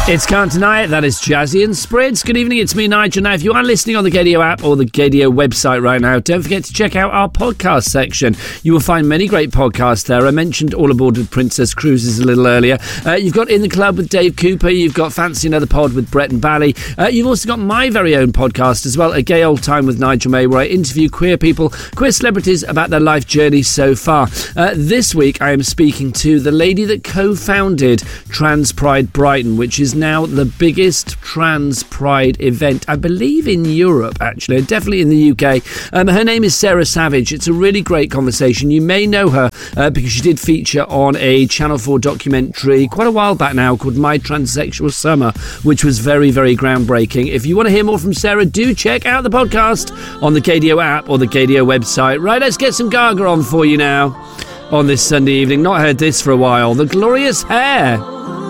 It's Can't Deny It. That is Jazzy and Sprids. Good evening, it's me, Nigel. Now, if you are listening on the Gaydio app or the Gaydio website right now, don't forget to check out our podcast section. You will find many great podcasts there. I mentioned All Aboard with Princess Cruises a little earlier. You've got In the Club with Dave Cooper. You've got Fancy Another Pod with Brett and Bally. You've also got my very own podcast as well, A Gay Old Time with Nigel May, where I interview queer people, queer celebrities about their life journey so far. This week, I am speaking to the lady that co-founded Trans Pride Brighton, which is now the biggest trans pride event, I believe, in Europe, actually, definitely in the UK. Her name is Sarah Savage. It's a really great conversation. You may know her because she did feature on a Channel 4 documentary quite a while back now called My Transsexual Summer, which was very, very groundbreaking. If you want to hear more from Sarah, do check out the podcast on the Gaydio app or the Gaydio website. Right, let's get some Gaga on for you now on this Sunday evening. Not heard this for a while. The Glorious Hair.